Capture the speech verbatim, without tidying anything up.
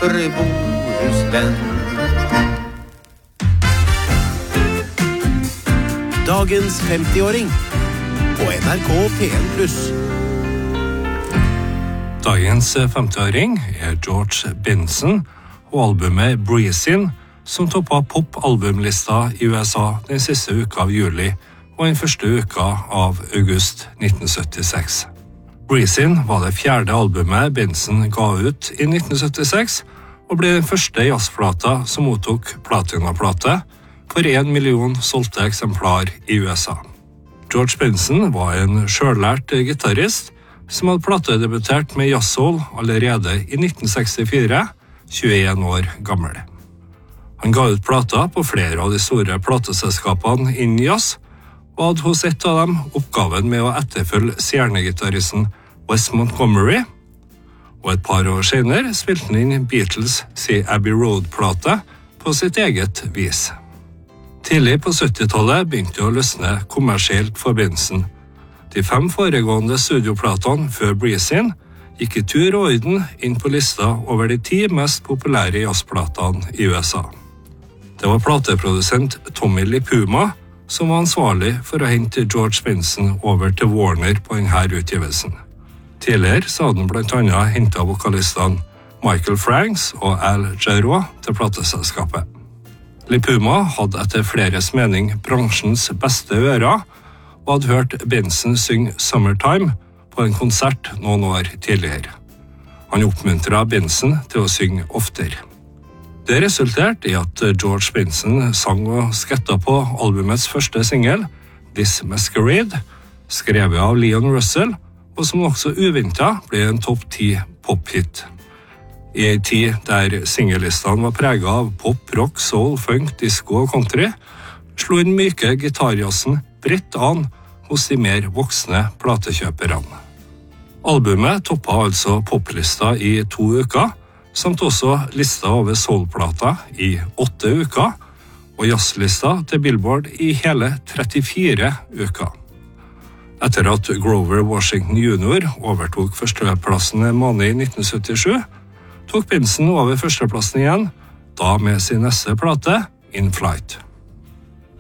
aldri bo hos den. Dagens femtiåring på N R K P en pluss. Dagens femtiåring er George Benson og albumet Breezin', som toppet pop-albumlista i U S A den siste uka av juli og den første uka av august nitten syttiseks. Breezin' var det fjerde albumet Benson ga ut i nitten syttiseks, og ble den første jazzplata som mottok platinaplate for en million solgte eksemplar i U S A. George Benson var en selvlært gitarist som hadde platedebutert med jazzsoul allerede i nitten sekstifire, tjueen år gammel. Han ga ut plata på flere av de store plateselskapene innen jazz, og hadde hos ett av dem oppgaven med å etterfølge stjernegitaristen Wes Montgomery, og et par år senere spilte han inn Beatles sin Abbey Road-plate på sitt eget vis. Tidlig på syttitallet begynte det å løsne kommersielt for Benson. De fem foregående studioplatene før Breezin' gikk i tur og orden inn på lista over de ti mest populære jazzplatene i U S A. Det var plateprodusent Tommy Lipuma som var ansvarlig for å hente George Benson over til Warner på denne utgivelsen. Tidligere så hadde han blant annet hentet vokalistene Michael Franks og Al Jarreau til plateselskapet. Lipuma hadde etter fleres mening bransjens beste ører, og hadde hørt Benson synge Summertime på en konsert noen år tidligere. Han oppmuntret Benson til å synge oftere. Det resulterte i at George Benson sang og sketta på albumets første single, This Masquerade, skrevet av Leon Russell, og som også uventet ble en topp ti pophit. I en tid der singellistene var preget av pop, rock, soul, funk, disco og country, slo den myke gitarjazzen bredt an hos de mer voksne platekjøperne. Albumet toppet altså poplista i to uker, samt også lista over soulplata i åtte uker, og jazzlista til Billboard i hele trettifire uker. Etter at Grover Washington junior overtok førsteplassen en måned i nitten syttisju, tok Benson over førsteplassen igjen, da med sin neste plate, In Flight.